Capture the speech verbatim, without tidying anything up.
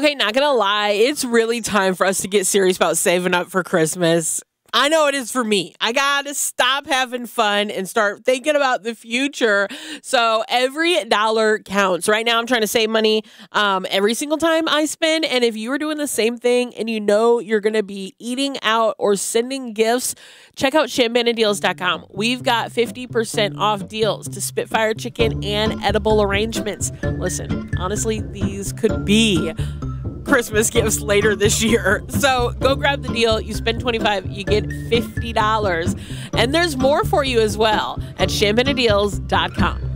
Okay, not gonna lie, it's really time for us to get serious about saving up for Christmas. I know it is for me. I gotta stop having fun and start thinking about the future. So every dollar counts. Right now, I'm trying to save money um, every single time I spend. And if you are doing the same thing and you know you're gonna be eating out or sending gifts, check out champagne deals dot com. We've got fifty percent off deals to Spitfire chicken and edible arrangements. Listen, honestly, these could be Christmas gifts later this year. So go grab the deal. You spend twenty-five dollars, you get fifty dollars. And there's more for you as well at champagne deals dot com.